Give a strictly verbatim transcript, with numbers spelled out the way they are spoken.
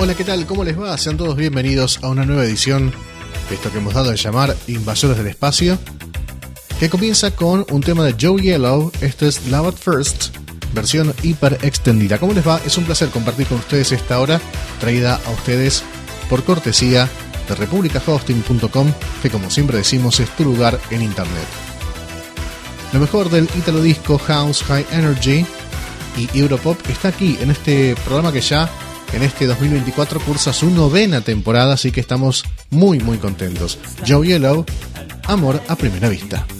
Hola, ¿qué tal? ¿Cómo les va? Sean todos bienvenidos a una nueva edición de esto que hemos dado a llamar Invasores del Espacio, que comienza con un tema de Joe Yellow. Esto es Love at First, versión hiper extendida. ¿Cómo les va? Es un placer compartir con ustedes esta hora, traída a ustedes por cortesía de republica hosting punto com, que como siempre decimos es tu lugar en internet. Lo mejor del Italo Disco, House, High Energy y Europop está aquí en este programa que ya en este dos mil veinticuatro cursa su novena temporada, así que estamos muy muy contentos. Joe Yellow, Amor a Primera Vista.